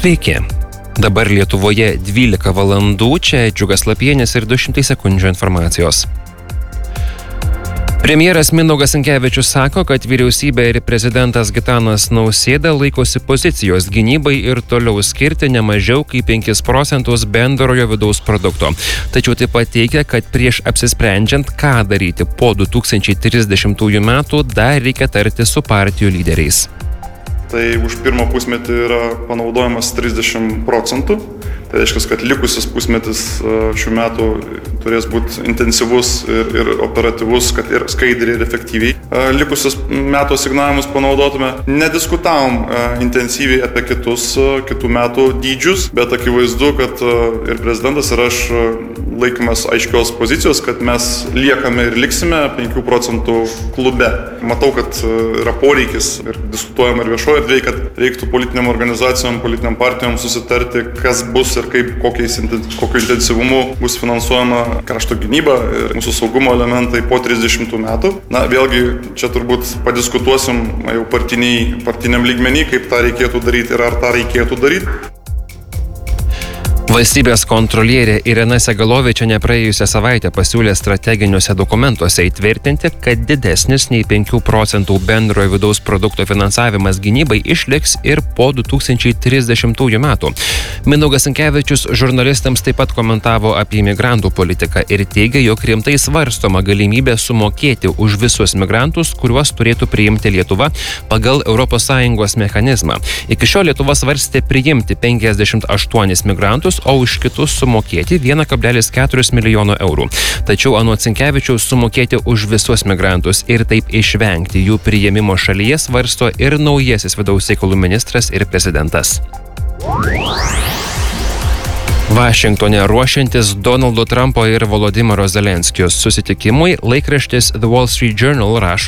Sveiki. Dabar Lietuvoje 12 valandų, čia Džiugas Lapienis ir 200 sekundžių informacijos. Premjeras Mindaugas Sinkevičius sako, kad vyriausybė ir prezidentas Gitanas Nausėda laikosi pozicijos gynybai ir toliau skirti ne mažiau kaip 5% bendrojo vidaus produkto. Tačiau taip pat teigia, kad prieš apsisprendžiant, ką daryti po 2030 metų, dar reikia tarti su partijų lyderiais. Tai už pirmą pusmetį yra panaudojamas 30%. Tai reiškia, kad likusis pusmetis šių metų turės būti intensyvus ir operatyvus, kad ir skaidriai ir efektyviai. Likusius metų asignavimus panaudotume. Nediskutavom intensyviai apie kitų metų dydžius, bet akivaizdu, kad ir prezidentas ir aš laikomės aiškios pozicijos, kad mes liekame ir liksime 5% klube. Matau, kad yra poreikis ir diskutuojama ir viešoje erdvėje, kad reiktų politiniam organizacijom, politiniam partijom susitarti, kas bus ir kokiu intensyvumu bus finansuojama krašto gynyba ir mūsų saugumo elementai po 30 metų. Na, vėlgi, čia turbūt padiskutuosim jau partiniam lygmenį, kaip tą reikėtų daryti ir ar tą reikėtų daryti. Valstybės kontrolierė Irena Segalovičienė praėjusią savaitę pasiūlė strateginiuose dokumentuose įtvirtinti, kad didesnis nei 5% bendrojo vidaus produkto finansavimas gynybai išliks ir po 2030 metų. Mindaugas Sinkevičius žurnalistams taip pat komentavo apie imigrantų politiką ir teigė, jog rimtai svarstoma galimybė sumokėti už visus migrantus, kuriuos turėtų priimti Lietuva pagal ES mechanizmą. Iki šiol Lietuva svarstė priimti 58 migrantus, o už kitus sumokėti 1,4 milijono eurų. Tačiau anot Sinkevičiaus sumokėti už visus migrantus ir taip išvengti jų priėmimo šalyje svarsto ir naujasis vidaus reikalų ministras ir prezidentas. Vašingtone ruošiantis Donaldo Trumpo ir Volodymyro Zelenskio susitikimui, laikraštis The Wall Street Journal rašo,